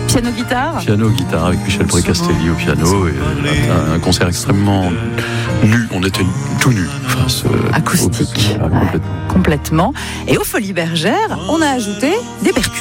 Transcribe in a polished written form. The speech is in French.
Piano-guitare. Piano-guitare avec Michel Précastelli au piano. Et un concert extrêmement nu. On était tout nus face acoustique. Complètement. Complètement. Et aux Folies Bergères, on a ajouté des percus.